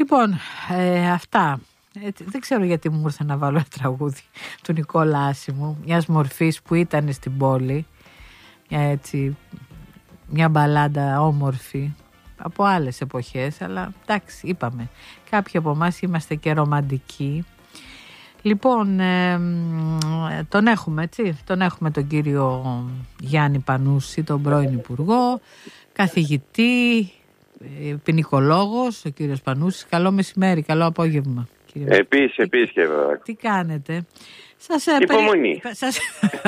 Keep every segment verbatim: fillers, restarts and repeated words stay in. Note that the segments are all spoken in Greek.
Λοιπόν, ε, αυτά. Ε, δεν ξέρω γιατί μου ήρθε να βάλω ένα τραγούδι του Νικόλα Άσημου, μιας μορφής που ήταν στην πόλη. Μια, έτσι, μια μπαλάντα όμορφη από άλλες εποχές, αλλά εντάξει, είπαμε, κάποιοι από εμάς είμαστε και ρομαντικοί. Λοιπόν, ε, τον έχουμε, έτσι, τον έχουμε τον κύριο Γιάννη Πανούση, τον πρώην Υπουργό, καθηγητή, ποινικολόγος, ο κύριος Πανούσης. Καλό μεσημέρι, καλό απόγευμα. Επίσης, επίσης και βέβαια. Τι κάνετε? Σας υπομονή. Περι... Σας...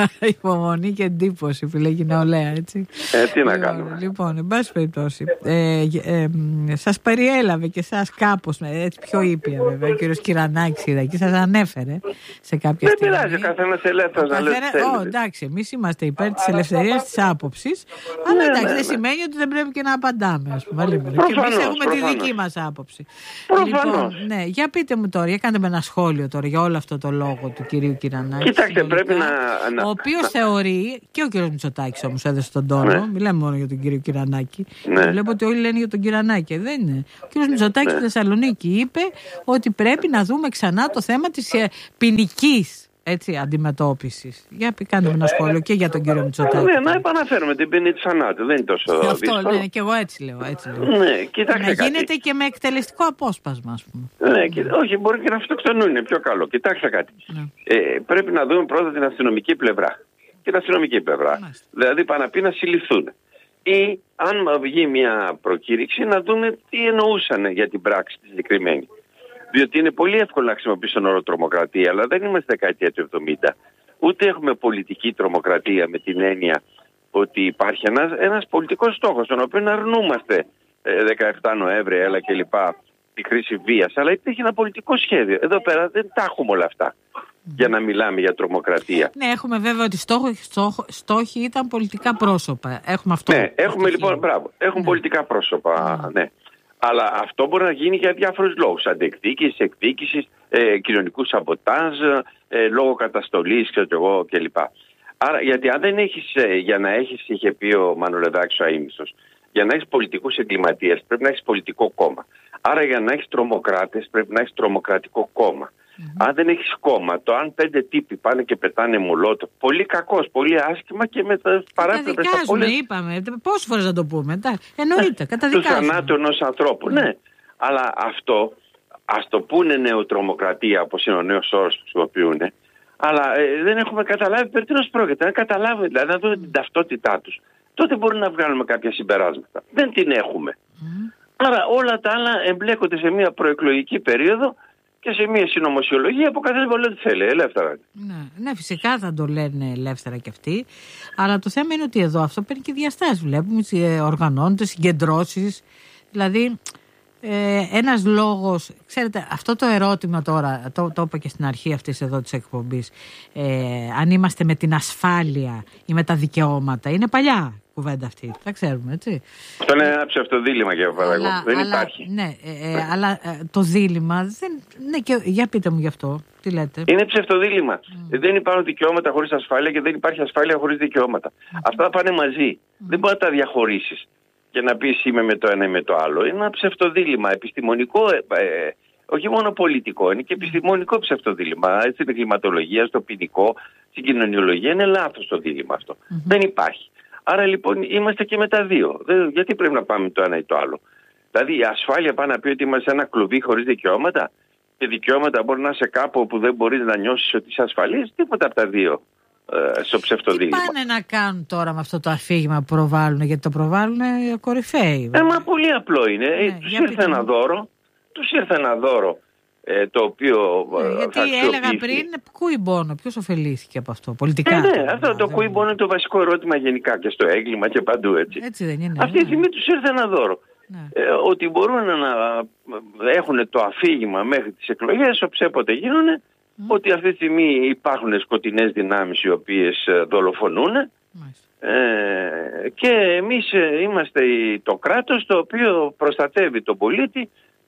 υπομονή και εντύπωση, που λέγει νεολαία, έτσι. Ε, τι να λοιπόν, κάνουμε. Λοιπόν, εν πάση περιπτώσει, ε, ε, ε, σας περιέλαβε και εσάς κάπως, έτσι πιο ήπια βέβαια, ο κύριος Κυρανάκης είδα και σας ανέφερε σε κάποια δεν στιγμή. Δεν πειράζει, ο καθένας ελεύθερος να λέει τι θέλει. Εντάξει, εμείς είμαστε υπέρ της ελευθερίας της άποψης, αλλά ναι, εντάξει, ναι, δεν ναι. σημαίνει ότι δεν πρέπει και να απαντάμε, ας πούμε. Προφανώς, και εμείς έχουμε προφανώς. τη δική μας άποψη. Προφανώς. Λοιπόν, ναι, για πείτε μου τώρα, για κάντε με ένα σχόλιο τώρα για όλο αυτό το λόγο του κυρίου Κυρανάκη. Κοιτάξτε, συνολικά, πρέπει να, να... ο οποίος να... θεωρεί, και ο κύριος Μητσοτάκης όμως έδωσε τον τόνο, ναι. μιλάμε μόνο για τον κύριο Κυρανάκη, ναι. βλέπω ότι όλοι λένε για τον Κυρανάκη, δεν είναι. Ο κύριος Μητσοτάκης ναι. στη Θεσσαλονίκη είπε ότι πρέπει να δούμε ξανά το θέμα της ποινικής αντιμετώπισης. Για κάντε με ένα σχόλιο και για τον κύριο Μητσοτάκη. Ναι, να επαναφέρουμε την ποινή της θανάτου, δεν είναι τόσο αυτό, δύσκολο. Ναι, και εγώ έτσι λέω. Έτσι λέω. Ναι, κοιτάξτε, να κάτι. γίνεται και με εκτελεστικό απόσπασμα, ας πούμε. Ναι, και, όχι, μπορεί και να αυτοκτονούν, είναι πιο καλό. Κοιτάξτε κάτι. Ναι. Ε, πρέπει να δούμε πρώτα την αστυνομική πλευρά. Την αστυνομική πλευρά. Μάλιστα. Δηλαδή, πάνω να πει να συλληφθούν. Ή, αν βγει μια προκήρυξη, να δούμε τι εννοούσαν για την πράξη τη συγκεκριμένη. Διότι είναι πολύ εύκολο να χρησιμοποιήσει τον όρο τρομοκρατία, αλλά δεν είμαστε δεκαετία του εβδομήντα. Ούτε έχουμε πολιτική τρομοκρατία με την έννοια ότι υπάρχει ένας, ένας πολιτικός στόχος, τον οποίο αρνούμαστε ε, δεκαεφτά Νοέμβρη, έλα και λοιπά, τη χρήση βίας. Αλλά υπήρχε ένα πολιτικό σχέδιο. Εδώ πέρα δεν τα έχουμε όλα αυτά mm. για να μιλάμε για τρομοκρατία. Ναι, έχουμε βέβαια ότι στόχοι, στόχοι, στόχοι ήταν πολιτικά πρόσωπα. Έχουμε αυτό. Ναι, έχουμε λοιπόν, μπράβο, έχουν ναι. πολιτικά πρόσωπα, ναι. ναι. Αλλά αυτό μπορεί να γίνει για διάφορους λόγους. Αντεκδίκησης, εκδίκησης, ε, κοινωνικού σαμποτάζ, ε, λόγω καταστολής κλπ. Άρα, γιατί αν δεν έχεις, ε, για να έχεις, είχε πει ο Μανολεδάκης ο αείμνηστος, για να έχεις πολιτικούς εγκληματίες πρέπει να έχεις πολιτικό κόμμα. Άρα, για να έχεις τρομοκράτες πρέπει να έχεις τρομοκρατικό κόμμα. Mm-hmm. Αν δεν έχεις κόμμα, το αν πέντε τύποι πάνε και πετάνε μολότο, πολύ κακός, πολύ άσχημα και με τα παράπλευρα. Καταδικάζουμε, πολλές... είπαμε. Πόσες φορές να το πούμε. Εννοείται, καταδικάζουμε. Του θανάτου ενός ανθρώπου, mm. ναι. Αλλά αυτό, ας το πούνε νεοτρομοκρατία, όπως είναι ο νέος όρος που χρησιμοποιούν, αλλά ε, δεν έχουμε καταλάβει περί τίνος πρόκειται. Αν καταλάβουμε, δηλαδή, να δούμε την ταυτότητά τους, τότε μπορούμε να βγάλουμε κάποια συμπεράσματα. Δεν την έχουμε. Mm. Άρα όλα τα άλλα εμπλέκονται σε μια προεκλογική περίοδο και σε μια συνωμοσιολογία που καθένα μπορεί να θέλει, ελεύθερα. Ναι, ναι, φυσικά θα το λένε ελεύθερα κι αυτοί. Αλλά το θέμα είναι ότι εδώ αυτό παίρνει και διαστάσεις. Βλέπουμε οργανώνονται, συγκεντρώσεις. Δηλαδή, ε, ένας λόγος. Ξέρετε, αυτό το ερώτημα τώρα, το, το είπα και στην αρχή αυτής εδώ της εκπομπής. Ε, αν είμαστε με την ασφάλεια ή με τα δικαιώματα, είναι παλιά κουβέντα αυτή. Τα ξέρουμε, έτσι. Αυτό είναι ένα ψευτοδίλημμα για παράδειγμα. Δεν αλλά, υπάρχει. Ναι, ε, ε, αλλά ε, το δίλημμα. Δεν, ναι, και, για πείτε μου γι' αυτό. Τι λέτε. Είναι ψευτοδίλημμα. Mm. Δεν υπάρχουν δικαιώματα χωρίς ασφάλεια και δεν υπάρχει ασφάλεια χωρίς δικαιώματα. Mm. Αυτά πάνε μαζί. Mm. Δεν μπορεί να τα διαχωρίσεις και να πεις είμαι με το ένα ή με το άλλο. Είναι ένα ψευτοδίλημμα. Επιστημονικό, ε, ε, όχι μόνο πολιτικό, είναι και επιστημονικό ψευτοδίλημμα. Στην εγκληματολογία, στο ποινικό, στην κοινωνιολογία είναι λάθος το δίλημμα αυτό. Mm-hmm. Δεν υπάρχει. Άρα λοιπόν είμαστε και με τα δύο. Δεν, γιατί πρέπει να πάμε το ένα ή το άλλο. Δηλαδή η ασφάλεια πάει να πει ότι είμαστε ένα κλουβί χωρίς δικαιώματα και δικαιώματα μπορεί να είσαι κάπου όπου δεν μπορείς να νιώσεις ότι είσαι ασφαλής. Τίποτα από τα δύο ε, στο ψευτοδίλημμα. Τι πάνε να κάνουν τώρα με αυτό το αφήγημα που προβάλλουν, γιατί το προβάλλουν οι κορυφαίοι. Ε, μα πολύ απλό είναι. Ναι, ε, τους ήρθε ένα δώρο, τους ήρθε ένα δώρο ε, το οποίο ναι, γιατί έλεγα πριν, κούι μπόνο, ποιος ωφελήθηκε από αυτό, πολιτικά. Ε, ναι, αυτό το κούι μπόνο είναι το βασικό ερώτημα γενικά και στο έγκλημα και παντού έτσι. Έτσι δεν είναι. Αυτή τη στιγμή τους ήρθε ένα δώρο. Ναι. Ε, ότι μπορούν να έχουν το αφήγημα μέχρι τις εκλογές, όποτε γίνουν, mm. ότι αυτή τη στιγμή υπάρχουν σκοτεινές δυνάμεις οι οποίες δολοφονούν mm. ε, και εμείς είμαστε το κράτος το οποίο προστατεύει τον πολίτη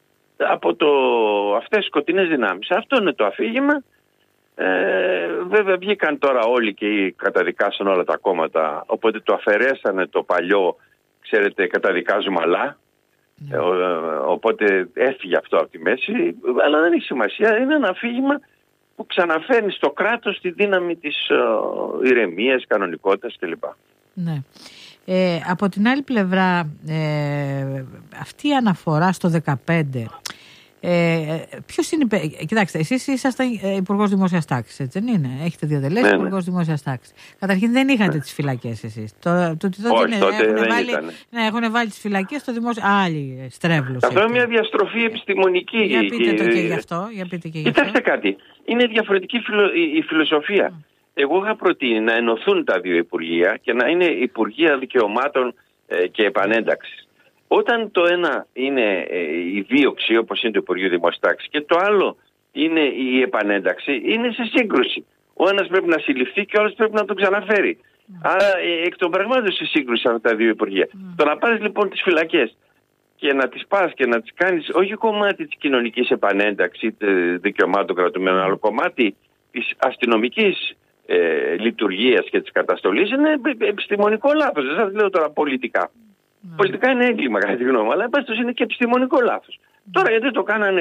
από το, αυτές τις σκοτεινές δυνάμεις. Αυτό είναι το αφήγημα. Ε, βέβαια βγήκαν τώρα όλοι και καταδικάσαν όλα τα κόμματα, οπότε το αφαιρέσανε το παλιό, ξέρετε, καταδικάζουμε αλλά. Ναι. Ο, οπότε έφυγε αυτό από τη μέση, αλλά δεν έχει σημασία. Είναι ένα αφήγημα που ξαναφέρνει στο κράτος τη δύναμη της uh, ηρεμίας, κανονικότητας κλπ. Ναι. Ε, από την άλλη πλευρά, ε, αυτή η αναφορά στο δεκαπέντε, ε, ποιος είναι, κοιτάξτε, εσείς ήσασταν υπουργός δημόσιας τάξης, έτσι δεν είναι? Έχετε διατελέσει ναι, υπουργός ναι. δημόσιας τάξης. Καταρχήν δεν είχατε ναι. τις φυλακές εσείς. Το, το, το, Όχι, είναι, τότε έχουν, δεν βάλει, ήταν. Ναι, έχουν βάλει τις φυλακές στο δημόσιο. Άλλη στρέβλωση. Αυτό είναι μια διαστροφή επιστημονική. Για πείτε το και γι' αυτό. Για πείτε και γι' αυτό. Κοιτάξτε κάτι. Είναι διαφορετική φιλο, η, η φιλοσοφία. Mm. Εγώ είχα προτείνει να ενωθούν τα δύο υπουργεία και να είναι Υπουργεία Δικαιωμάτων ε, και Επανένταξης. Όταν το ένα είναι ε, η δίωξη, όπως είναι το Υπουργείο Δημόσιας Τάξης, και το άλλο είναι η επανένταξη, είναι σε σύγκρουση. Ο ένας πρέπει να συλληφθεί και ο άλλος πρέπει να τον ξαναφέρει. Mm. Άρα ε, εκ των πραγμάτων σε σύγκρουση αυτά τα δύο υπουργεία. Mm. Το να πάρεις λοιπόν τις φυλακές και να τις πας και να τις κάνεις όχι κομμάτι της κοινωνικής επανένταξης, δικαιωμάτων κρατουμένων, αλλά κομμάτι της αστυνομικής ε, λειτουργίας και της καταστολής, είναι επιστημονικό λάθος. Δεν σας λέω τώρα πολιτικά. Mm. Πολιτικά είναι έγκλημα κατά τη γνώμη μου, αλλά εμπάσχετος είναι και επιστημονικό λάθος. Mm. Τώρα γιατί το κάνανε...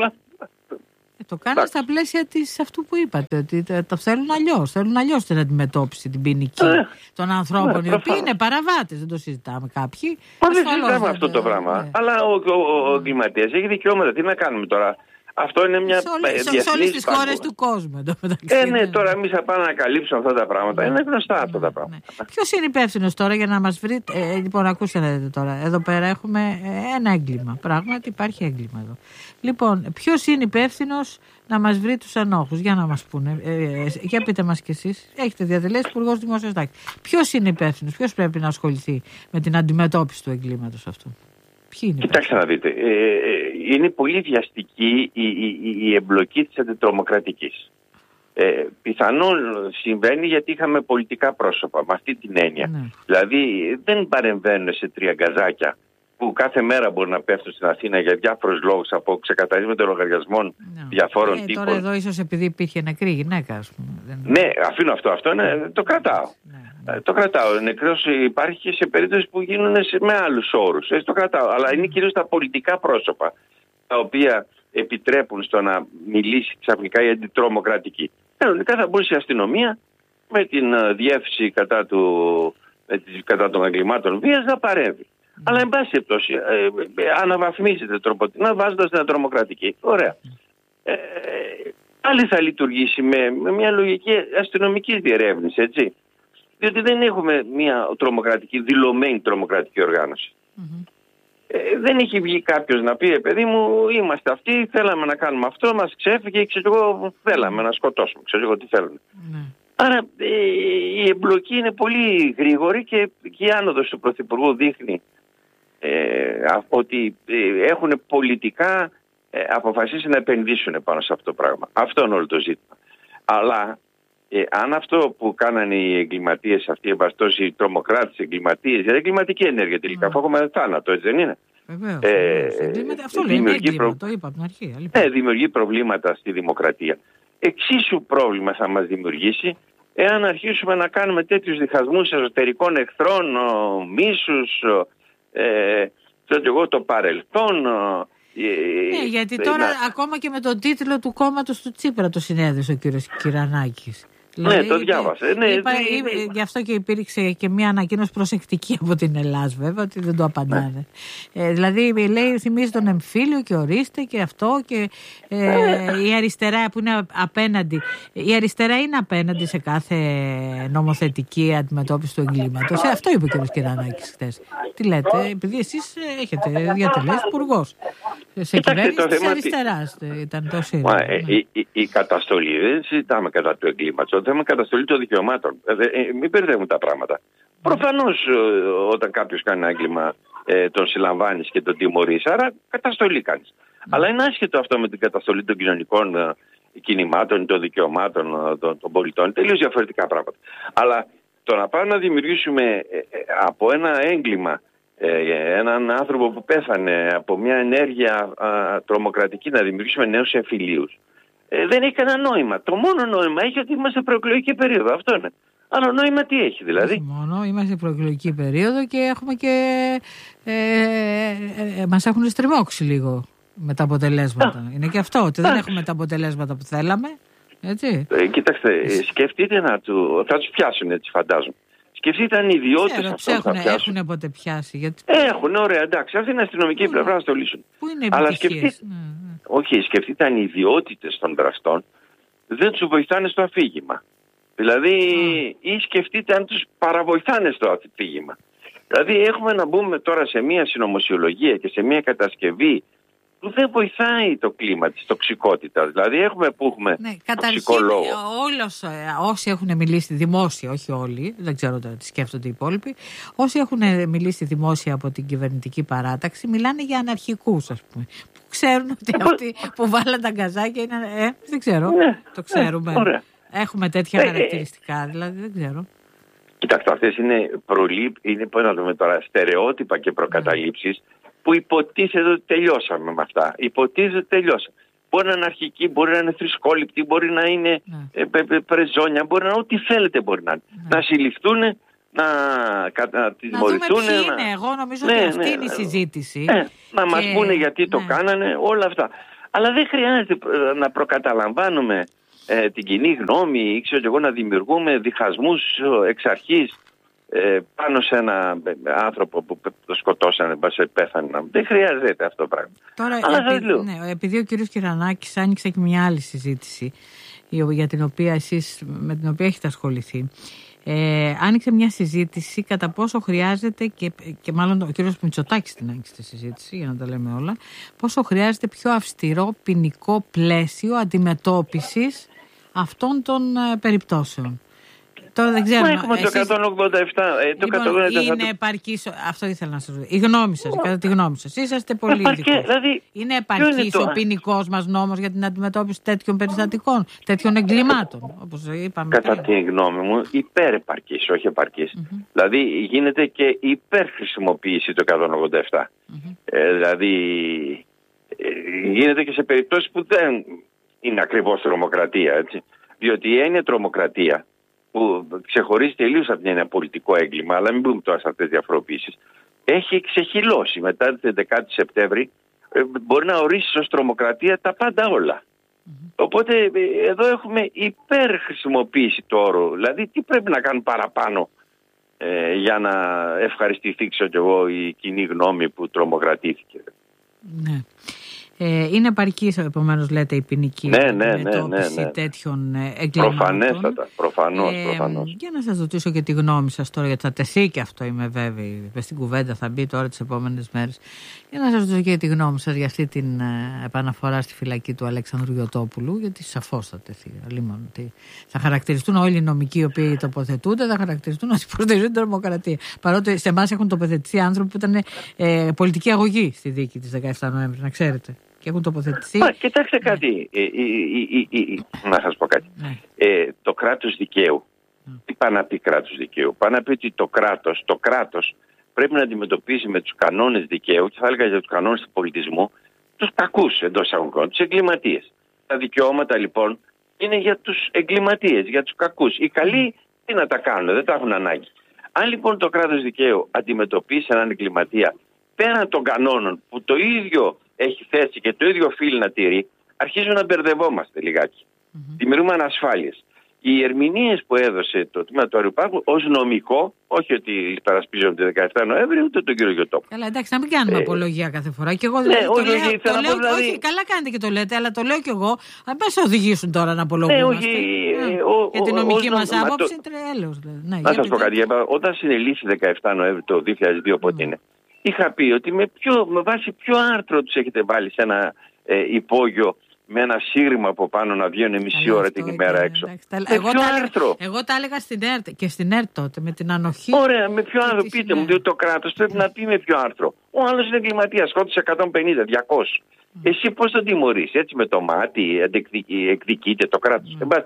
Ε, το κάνανε στα πλαίσια της αυτού που είπατε, ότι το θέλουν αλλιώς. Θέλουν αλλιώς την αντιμετώπιση, την ποινική ε, των ανθρώπων, ε, οι οποίοι είναι παραβάτες, δεν το συζητάμε κάποιοι. Μα δεν συζητάμε αυτό το πράγμα. Ε. Αλλά ο, ο, ο εγκληματίας έχει δικαιώματα. Τι να κάνουμε τώρα? Αυτό είναι μια διεθνής. Σε όλες τις χώρες του κόσμου. Ε, ναι, τώρα εμείς θα πάμε να καλύψουμε αυτά τα πράγματα. Ναι. Είναι γνωστά αυτά τα πράγματα. Ναι. Ποιος είναι υπεύθυνος τώρα για να μας βρει? Ε, λοιπόν, ακούστε τώρα. Εδώ πέρα έχουμε ένα έγκλημα. Πράγματι υπάρχει έγκλημα εδώ. Λοιπόν, ποιος είναι υπεύθυνος να μας βρει τους ενόχους? Για να μας πούνε. Ε, ε, για πείτε μας κι εσείς. Έχετε διατελέσει υπουργός δημόσιας τάξης. Ποιος είναι υπεύθυνος? Ποιος πρέπει να ασχοληθεί με την αντιμετώπιση του εγκλήματος αυτού? Κοιτάξτε να δείτε, ε, είναι πολύ βιαστική η, η, η εμπλοκή της αντιτρομοκρατικής. Ε, πιθανόν συμβαίνει γιατί είχαμε πολιτικά πρόσωπα με αυτή την έννοια. Ναι. Δηλαδή δεν παρεμβαίνουν σε τριαγκαζάκια που κάθε μέρα μπορεί να πέφτουν στην Αθήνα για διάφορους λόγους, από ξεκαθαρίσματα λογαριασμών ναι. διαφόρων ε, τύπων. Τώρα εδώ ίσως επειδή υπήρχε νεκρή γυναίκα, ας πούμε. Ναι, αφήνω αυτό, αυτό είναι, το κρατάω. Ναι. Ναι. Το κρατάω. Νεκρός υπάρχει και σε περίπτωση που γίνουν σε, με άλλους όρους. Έτσι το κρατάω. Αλλά είναι κυρίως τα πολιτικά πρόσωπα τα οποία επιτρέπουν στο να μιλήσει ξαφνικά η αντιτρομοκρατική. Κανονικά θα μπορούσε η αστυνομία με την uh, διεύθυνση κατά, του, με τις, κατά των εγκλημάτων βίας να παρέμβει. Mm. Αλλά εν πάση περιπτώσει ε, ε, αναβαθμίζεται τροποτινά βάζοντας την τρομοκρατική. Ωραία. Ε, πάλι θα λειτουργήσει με, με μια λογική αστυνομική διερεύνηση, έτσι. Διότι δεν έχουμε μια τρομοκρατική, δηλωμένη τρομοκρατική οργάνωση. Mm-hmm. Ε, δεν έχει βγει κάποιος να πει, παιδί μου, είμαστε αυτοί, θέλαμε να κάνουμε αυτό, μας ξέφυγε, ξέρω εγώ, θέλαμε να σκοτώσουμε, ξέρω εγώ τι θέλουν. Mm-hmm. Άρα ε, η εμπλοκή είναι πολύ γρήγορη και, και η άνοδος του Πρωθυπουργού δείχνει ε, ότι ε, έχουν πολιτικά ε, αποφασίσει να επενδύσουν πάνω σε αυτό το πράγμα. Αυτό είναι όλο το ζήτημα. Αλλά Ε, αν αυτό που κάνανε οι εγκληματίες αυτοί, οι τρομοκράτες, οι εγκληματίες, για εγκληματική ενέργεια τελικά, αφού έχουμε θάνατο, έτσι δεν είναι? Βεβαίως. Ε, αυτό λέει, είναι έγκλημα, προ... το είπα από την αρχή. Ναι, δημιουργεί προβλήματα στη δημοκρατία. Εξίσου πρόβλημα θα μας δημιουργήσει εάν αρχίσουμε να κάνουμε τέτοιους διχασμούς εσωτερικών εχθρών, μίσους, ε, εγώ, το παρελθόν. Ναι, γιατί τώρα να... ακόμα και με τον τίτλο του κόμματος του Τσίπρα το συνέδεσε ο κύριος Κυρανάκης. Ναι, δηλαδή, το διάβασα. Ναι, είπα, είπα, ναι. Γι' αυτό και υπήρξε και μια ανακοίνωση προσεκτική από την Ελλάδα, βέβαια, ότι δεν το απαντάνε. Ναι. Ε, δηλαδή, λέει, θυμίζει τον εμφύλιο και ορίστε και αυτό και ε, η αριστερά που είναι απέναντι. Η αριστερά είναι απέναντι σε κάθε νομοθετική αντιμετώπιση του εγκλήματος. Ε, αυτό είπε ο κ. Κυρανάκης χθες. Τι λέτε, επειδή εσείς έχετε διατελέσει υπουργός. Σε κυβέρνηση της αριστεράς ήταν το ΣΥΡΙΖΑ. Ναι. Η, η, η καταστολή, δεν συζητάμε κατά του εγκλήματος. Το θέμα καταστολή των δικαιωμάτων. Ε, ε, μην μπερδεύουν τα πράγματα. Mm. Προφανώς ε, όταν κάποιος κάνει ένα έγκλημα ε, τον συλλαμβάνεις και τον τιμωρείς. Άρα καταστολή κάνεις. Mm. Αλλά είναι άσχετο αυτό με την καταστολή των κοινωνικών ε, κινημάτων, των δικαιωμάτων ε, των, των πολιτών. Τελείως διαφορετικά πράγματα. Αλλά το να πάμε να δημιουργήσουμε ε, ε, από ένα έγκλημα ε, έναν άνθρωπο που πέθανε από μια ενέργεια ε, τρομοκρατική, να δημιουργήσουμε νέους εμφυλίους. Ε, δεν έχει κανένα νόημα. Το μόνο νόημα έχει ότι είμαστε προεκλογική περίοδο. Αυτό είναι. άλλο νόημα τι έχει δηλαδή? Όχι μόνο, είμαστε σε προεκλογική περίοδο και έχουμε και ε, ε, ε, μας έχουν στριμώξει λίγο με τα αποτελέσματα. Α, είναι και αυτό, ότι δεν έχουμε τα αποτελέσματα που θέλαμε. Έτσι. Ε, κοιτάξτε, σκεφτείτε να του, θα τους πιάσουν έτσι φαντάζομαι. Σκεφτείτε αν οι ιδιώτες αυτών θα πιάσουν. Έχουν ποτέ πιάσει. Γιατί... Έχουν, ωραία, εντάξει. Αυτή είναι αστυνομική πλευρά να το λύσουν. Πού είναι οι Αλλά σκεφτείτε, ναι, ναι. Όχι, σκεφτείτε αν οι ιδιότητες των δραστών δεν τους βοηθάνε στο αφήγημα. Δηλαδή, mm. ή σκεφτείτε αν τους παραβοηθάνε στο αφήγημα. Δηλαδή, έχουμε να μπούμε τώρα σε μια συνωμοσιολογία και σε μια κατασκευή που δεν βοηθάει το κλίμα της τοξικότητας. Δηλαδή έχουμε που έχουμε ναι, τοξικό λόγο. Όλος, όσοι έχουν μιλήσει δημόσια, όχι όλοι, δεν ξέρω τώρα τι σκέφτονται οι υπόλοιποι, όσοι έχουν μιλήσει δημόσια από την κυβερνητική παράταξη μιλάνε για αναρχικούς, ας πούμε. Που ξέρουν ότι ε, αυτοί που βάλαν τα γκαζάκια είναι... Ε, δεν ξέρω, ναι, το ξέρουμε. Ναι, έχουμε τέτοια ε, χαρακτηριστικά, δηλαδή δεν ξέρω. Κοιτάξτε, αυτές είναι, προλήπ, είναι πώς να δούμε τώρα, στερεότυπα και προκαταλήψεις mm. που υποτίθεται ότι τελειώσαμε με αυτά. Υποτίθεται ότι τελειώσαμε. Μπορεί να είναι αρχική, μπορεί να είναι θρησκόληπτη, μπορεί να είναι mm. ε, ε, πρεζόνια, μπορεί να είναι ό,τι θέλετε μπορεί να είναι. Mm. Να συλληφθούν, να, να τιμωρηθούν. Να δούμε ποιοι είναι. Εγώ νομίζω ναι, ότι αυτή ναι, είναι η συζήτηση. Ε, να και... μας πούνε γιατί ναι. το κάνανε, όλα αυτά. Αλλά δεν χρειάζεται να προκαταλαμβάνουμε Ε, την κοινή γνώμη ή ξέρω εγώ να δημιουργούμε διχασμούς εξ αρχής ε, πάνω σε ένα άνθρωπο που το σκοτώσανε, πέθανε. Δεν χρειάζεται αυτό το πράγμα. Τώρα, επει, ναι, επειδή ο κύριος Κυρανάκης άνοιξε και μια άλλη συζήτηση για την οποία εσείς, με την οποία έχετε ασχοληθεί. Ε, άνοιξε μια συζήτηση κατά πόσο χρειάζεται και, και μάλλον ο κύριος Μητσοτάκης την άνοιξε τη συζήτηση για να τα λέμε όλα, πόσο χρειάζεται πιο αυστηρό ποινικό πλαίσιο αντιμετώπισης αυτών των ε, περιπτώσεων. Τώρα δεν ξέρω. Έχουμε εσείς... το εκατόν ογδόντα επτά. Ε, το λοιπόν, εκατόν ογδόντα επτά είναι το... επαρκής. Αυτό ήθελα να σας ρωτήσω. Η γνώμη σας, κατά τη γνώμη σας. Είσαστε πολύ ειδικοί. Δηλαδή, είναι επαρκής είναι ο ποινικός μας νόμος για την αντιμετώπιση τέτοιων περιστατικών, τέτοιων εγκλημάτων, όπως είπαμε. Κατά τη γνώμη μου, υπερεπαρκής, όχι επαρκής. Mm-hmm. Δηλαδή γίνεται και υπερχρησιμοποίηση το εκατόν ογδόντα επτά. Mm-hmm. Ε, δηλαδή ε, γίνεται και σε περιπτώσεις που δεν είναι ακριβώς τρομοκρατία, έτσι. Διότι η έννοια τρομοκρατία, που ξεχωρίζει τελείως από την έννοια πολιτικό έγκλημα, αλλά μην πούμε τώρα σε αυτές τις διαφοροποιήσεις, έχει ξεχυλώσει μετά την έντεκα Σεπτέμβρη, μπορεί να ορίσει ως τρομοκρατία τα πάντα όλα. Mm-hmm. Οπότε εδώ έχουμε υπερχρησιμοποίηση του όρου. Δηλαδή τι πρέπει να κάνουν παραπάνω ε, για να ευχαριστηθεί ξέρω και εγώ η κοινή γνώμη που τρομοκρατήθηκε. Ναι. Ε, είναι επαρκής, επομένως, λέτε, η ποινική ναι, ναι, αντιμετώπιση ναι, ναι, ναι. τέτοιων εγκλημάτων. Προφανέστατα, προφανώς, ε, προφανώς. Για να σας ρωτήσω και τη γνώμη σας τώρα, γιατί θα τεθεί και αυτό, είμαι βέβαιη. Στην κουβέντα θα μπει τώρα τις επόμενες μέρες. Για να σας ρωτήσω και τη γνώμη σας για αυτή την ε, επαναφορά στη φυλακή του Αλέξανδρου Γιωτόπουλου, γιατί σαφώς θα τεθεί. Αλλήμον, θα χαρακτηριστούν όλοι οι νομικοί οι οποίοι τοποθετούνται, θα χαρακτηριστούν όσοι υποστηρίζουν την τρομοκρατία. Παρότι σε εμάς έχουν τοποθετηθεί άνθρωποι που ήταν ε, πολιτική αγωγή στη δίκη της δεκαεφτά Νοέμβρη, να ξέρετε. Και έχουν τοποθετηθεί. Μα, κοιτάξτε ναι. κάτι. Ε, ε, ε, ε, ε, να σας πω κάτι. Ναι. Ε, το κράτος δικαίου. Ναι. Τι πάει να πει κράτος δικαίου? Πάει να πει ότι το κράτος, το κράτος πρέπει να αντιμετωπίσει με τους κανόνες δικαίου, και θα έλεγα για τους κανόνες του πολιτισμού, τους κακούς εντός εισαγωγικών, τους εγκληματίες. Τα δικαιώματα λοιπόν είναι για τους εγκληματίες, για τους κακούς. Οι καλοί τι να τα κάνουν, δεν τα έχουν ανάγκη. Αν λοιπόν το κράτος δικαίου αντιμετωπίσει έναν εγκληματία πέραν των κανόνων που το ίδιο έχει θέσει και το ίδιο οφείλει να τηρεί, αρχίζουμε να μπερδευόμαστε λιγάκι. Mm-hmm. Δημιουργούμε ανασφάλειες. Οι ερμηνείες που έδωσε το τμήμα του Αριουπάγου ως νομικό, όχι ότι υπερασπίζονται τη δεκαεφτά Νοέμβρη, ούτε τον κύριο Γιωτόπουλο. Καλά, εντάξει, να μην κάνουμε ε, απολογία κάθε φορά. Και εγώ δηλαδή, ναι, το, λέω, το, το λέω, δηλαδή... όχι, καλά κάνετε και το λέτε, αλλά το λέω κι εγώ. Αν μας οδηγήσουν τώρα να απολογούμαστε. Ναι, ε, ο, για την νομική μας άποψη, τρέλος. Ναι, να σας πω κάτι. Όταν συνελήφθη δεκαεφτά Νοέμβρη το δύο χιλιάδες δύο, πότε είναι, είχα πει ότι με, ποιο, με βάση ποιο άρθρο τους έχετε βάλει σε ένα ε, υπόγειο με ένα σύρμα από πάνω να βγαίνουν μισή ώρα την ημέρα έξω. Με εγώ, ποιο τα άρθρο? Εγώ τα έλεγα στην ΕΡΤ και στην ΕΡΤ τότε με την ανοχή. Ωραία, με ποιο άρθρο? Πείτε μου, διότι το κράτος πρέπει να πει με ποιο άρθρο. Ο άλλος είναι εγκληματίας, σκότωσε εκατόν πενήντα, διακόσια. Mm. Εσύ πώς τον τιμωρείς? Έτσι με το μάτι, εκδικείται το κράτος. Mm.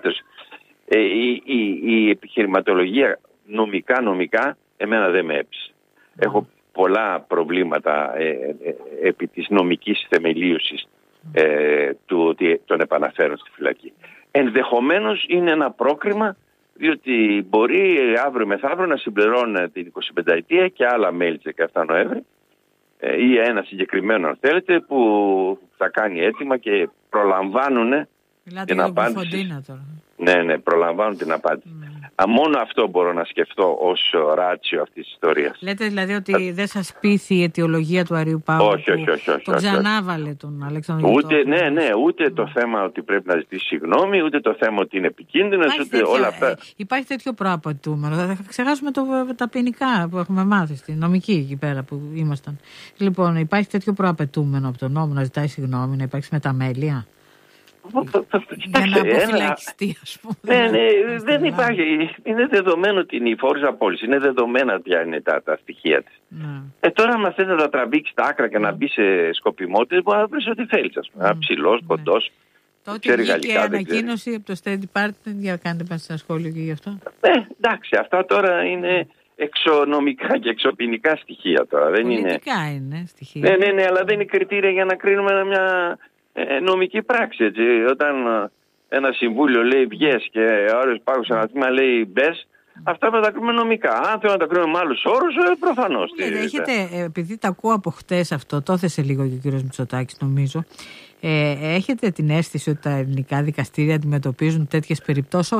Ε, η, η, η επιχειρηματολογία νομικά, νομικά, εμένα δεν με έπεισε. Mm. Έχω πολλά προβλήματα ε, ε, ε, επί της νομικής θεμελίωσης ε, του ότι τον επαναφέρουν στη φυλακή. Ενδεχομένως είναι ένα πρόκριμα διότι μπορεί αύριο μεθαύριο να συμπληρώνει την εικοσιπενταετία και άλλα μέλη της δεκαεφτά Νοέμβρη ή ένα συγκεκριμένο αν θέλετε που θα κάνει έτοιμα και προλαμβάνουν την απάντηση. Ναι, ναι, προλαμβάνουν την απάντηση. Mm. Α, μόνο αυτό μπορώ να σκεφτώ ως ράτσιο αυτής της ιστορίας. Λέτε δηλαδή ότι Α... δεν σας πείθει η αιτιολογία του Αρείου Παύλου όχι, όχι, όχι, όχι, τον όχι, ξανάβαλε τον Αλέξανδρο ούτε, Γιωτόπουλο. Ναι, ναι, ούτε mm. το θέμα ότι πρέπει να ζητήσει συγγνώμη, ούτε το θέμα ότι είναι επικίνδυνος, ούτε τέτοια, όλα αυτά. Υπάρχει τέτοιο προαπαιτούμενο. Θα ξεχάσουμε το, τα ποινικά που έχουμε μάθει στην νομική εκεί πέρα που ήμασταν. Λοιπόν, υπάρχει τέτοιο προαπαιτούμενο από τον νόμο να ζητάει συγγνώμη, να υπάρξει μεταμέλεια. Για να αποφυλακιστεί, ας πούμε. Ναι, ναι, δεν υπάρχει. Είναι δεδομένο ότι είναι η φόρης απόλυση. Είναι δεδομένα ποια είναι τα, τα στοιχεία της. Ναι. Ε, τώρα, αν θέλει να τα τραβήξει τα άκρα και να μπει σε σκοπιμότητες, μπορεί να βρει ό,τι θέλει. Ένα ψηλός, κοντός. Τότε βγήκε ανακοίνωση από το State Department. Για κάντε μας ένα σχόλιο και γι' αυτό. Ε, εντάξει, αυτά τώρα είναι εξονομικά και εξοποινικά στοιχεία τώρα. Δεν πολιτικά είναι, είναι στοιχεία. Ναι, ναι, ναι, αλλά δεν είναι κριτήρια για να κρίνουμε μια νομική πράξη, έτσι. Όταν ένα συμβούλιο λέει βγες και ο άλλος πάγος σε ένα τμήμα λέει μπες, αυτά θα τα κρίνουμε νομικά. Αν θέλουμε να τα κρίνουμε με άλλους όρους, προφανώς. Λέτε, έχετε, επειδή τα ακούω από χτες αυτό, το έθεσε λίγο και ο κύριος Μητσοτάκης νομίζω, ε, έχετε την αίσθηση ότι τα ελληνικά δικαστήρια αντιμετωπίζουν τέτοιες περιπτώσεις